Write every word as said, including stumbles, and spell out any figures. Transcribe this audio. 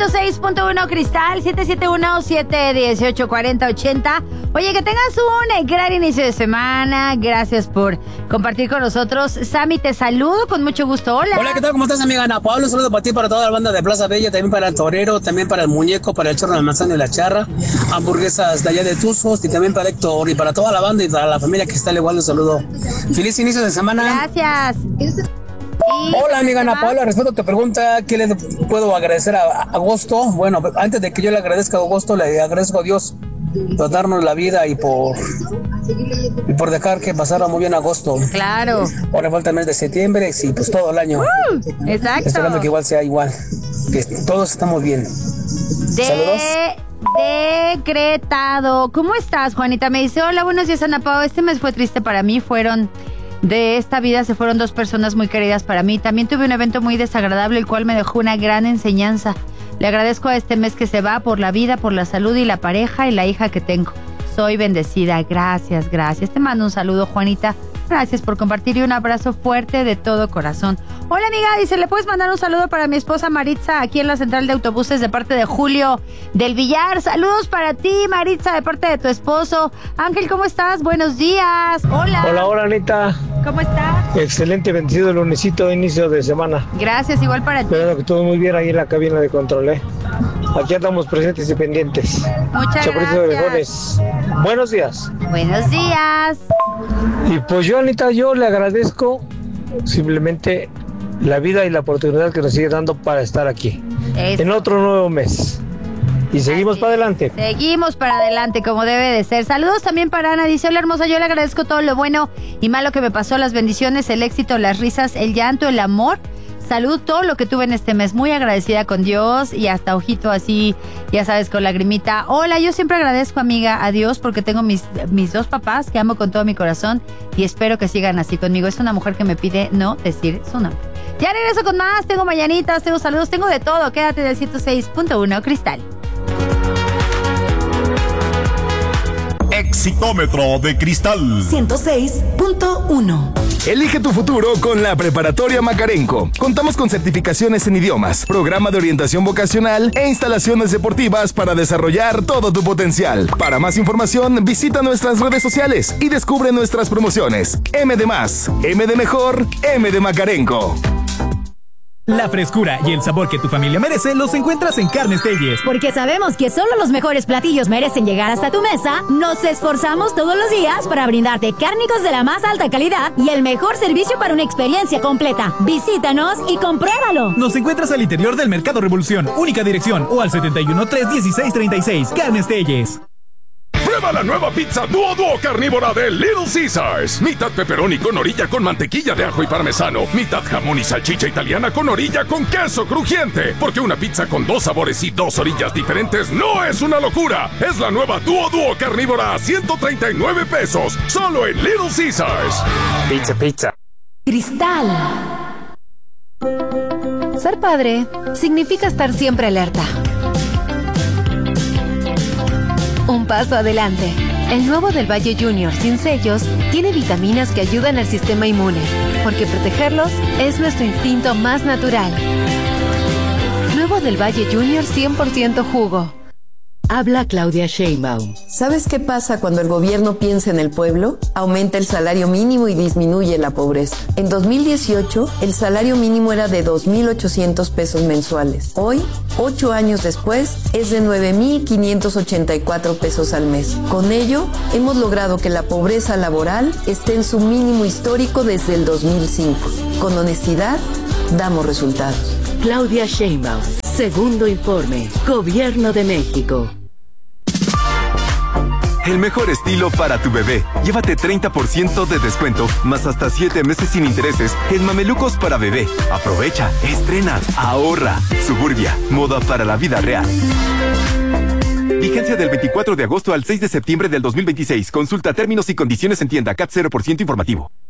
ciento seis punto uno Cristal, siete siete uno, siete uno ocho, cuatro cero ocho cero. Oye, que tengas un gran inicio de semana. Gracias por compartir con nosotros. Sammy, te saludo con mucho gusto. Hola. Hola, ¿qué tal? ¿Cómo estás, amiga Ana Paula? Un saludo para ti, para toda la banda de Plaza Bella, también para el torero, también para el muñeco, para el chorro de la manzana y la charra, hamburguesas de allá de Tuzos, y también para Héctor y para toda la banda y para la familia que está al igual. Un saludo. Feliz inicio de semana. Gracias. Y Hola, amiga Ana Paula, respeto a tu pregunta, ¿qué le puedo agradecer a Agosto? Bueno, antes de que yo le agradezca a Agosto, le agradezco a Dios por darnos la vida y por y por dejar que pasara muy bien agosto. Claro. Ahora falta el mes de septiembre, sí, pues todo el año. Uh, exacto. Esperando que igual sea igual, que todos estamos bien. De... Saludos. Decretado. ¿Cómo estás, Juanita? Me dice, hola, buenos días, Ana Pao. Este mes fue triste para mí, fueron... De esta vida se fueron dos personas muy queridas para mí. También tuve un evento muy desagradable, el cual me dejó una gran enseñanza. Le agradezco a este mes que se va por la vida, por la salud y la pareja y la hija que tengo. Soy bendecida. Gracias, gracias. Te mando un saludo, Juanita. Gracias por compartir y un abrazo fuerte de todo corazón. Hola, amiga, dice, ¿le puedes mandar un saludo para mi esposa Maritza aquí en la central de autobuses de parte de Julio del Villar? Saludos para ti, Maritza, de parte de tu esposo. Ángel, ¿cómo estás? Buenos días. Hola. Hola, hola, Anita. ¿Cómo estás? Excelente, bendecido el lunesito, inicio de semana. Gracias, igual para ti. Esperando que todo muy bien ahí en la cabina de control, ¿eh? Aquí andamos presentes y pendientes. Muchas Chaparrito gracias. de mejores. Buenos días. Buenos días. Y pues yo, Anita, yo le agradezco simplemente la vida y la oportunidad que nos sigue dando para estar aquí. Eso. En otro nuevo mes. Y seguimos Así, para adelante. Seguimos para adelante, como debe de ser. Saludos también para Ana. Dice, hola, hermosa, yo le agradezco todo lo bueno y malo que me pasó, las bendiciones, el éxito, las risas, el llanto, el amor. Salud, todo lo que tuve en este mes. Muy agradecida con Dios y hasta ojito así, ya sabes, con lagrimita. Hola, yo siempre agradezco, amiga, a Dios porque tengo mis, mis dos papás que amo con todo mi corazón y espero que sigan así conmigo. Es una mujer que me pide no decir su nombre. Ya regreso con más. Tengo mañanitas, tengo saludos, tengo de todo. Quédate del ciento seis punto uno Cristal. Exitómetro de Cristal ciento seis punto uno. Elige tu futuro con la Preparatoria Macarenco. Contamos con certificaciones en idiomas, programa de orientación vocacional e instalaciones deportivas para desarrollar todo tu potencial. Para más información, visita nuestras redes sociales y descubre nuestras promociones. M de más, M de mejor, M de Macarenco. La frescura y el sabor que tu familia merece los encuentras en Carnes Telles. Porque sabemos que solo los mejores platillos merecen llegar hasta tu mesa, nos esforzamos todos los días para brindarte cárnicos de la más alta calidad y el mejor servicio para una experiencia completa. Visítanos y compruébalo. Nos encuentras al interior del Mercado Revolución, única dirección, o al setenta y uno, tres dieciséis, treinta y seis. Carnes Telles. Prueba la nueva pizza Duo Duo carnívora de Little Caesars. Mitad pepperoni con orilla con mantequilla de ajo y parmesano. Mitad jamón y salchicha italiana con orilla con queso crujiente. Porque una pizza con dos sabores y dos orillas diferentes no es una locura. Es la nueva Duo Duo carnívora a ciento treinta y nueve pesos. Solo en Little Caesars. Pizza, pizza. Cristal. Ser padre significa estar siempre alerta. Un paso adelante. El nuevo del Valle Junior sin sellos tiene vitaminas que ayudan al sistema inmune, porque protegerlos es nuestro instinto más natural. Nuevo del Valle Junior cien por ciento jugo. Habla Claudia Sheinbaum. ¿Sabes qué pasa cuando el gobierno piensa en el pueblo? Aumenta el salario mínimo y disminuye la pobreza. En dos mil dieciocho, el salario mínimo era de dos mil ochocientos pesos mensuales. Hoy, ocho años después, es de nueve mil quinientos ochenta y cuatro pesos al mes. Con ello, hemos logrado que la pobreza laboral esté en su mínimo histórico desde el dos mil cinco. Con honestidad, damos resultados. Claudia Sheinbaum. Segundo informe. Gobierno de México. El mejor estilo para tu bebé. Llévate treinta por ciento de descuento, más hasta siete meses sin intereses en mamelucos para bebé. Aprovecha, estrena, ahorra. Suburbia, moda para la vida real. Vigencia del veinticuatro de agosto al seis de septiembre del dos mil veintiséis. Consulta términos y condiciones en tienda. C A T cero por ciento informativo.